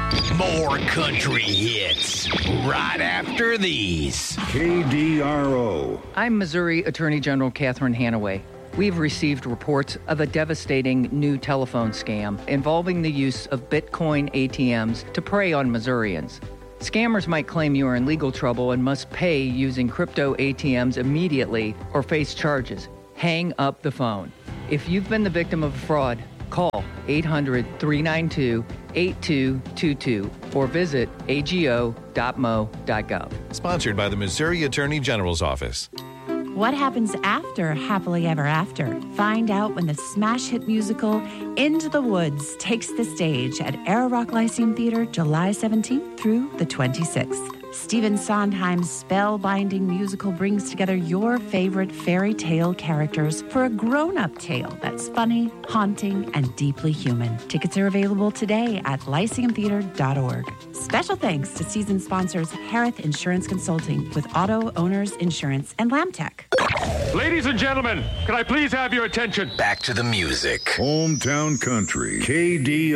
More country hits right after these. KDRO. I'm Missouri Attorney General Catherine Hanaway. We've received reports of a devastating new telephone scam involving the use of Bitcoin ATMs to prey on Missourians. Scammers might claim you are in legal trouble and must pay using crypto ATMs immediately or face charges. Hang up the phone. If you've been the victim of a fraud, call 800-392-8222 or visit ago.mo.gov. Sponsored by the Missouri Attorney General's Office. What happens after Happily Ever After? Find out when the smash hit musical Into the Woods takes the stage at Arrow Rock Lyceum Theater July 17th through the 26th. Stephen Sondheim's spellbinding musical brings together your favorite fairy tale characters for a grown-up tale that's funny, haunting, and deeply human. Tickets are available today at lyceumtheater.org. Special thanks to season sponsors Harith Insurance Consulting with Auto Owners Insurance and Lamtech. Ladies and gentlemen, can I please have your attention? Back to the music. Hometown Country. KDRO.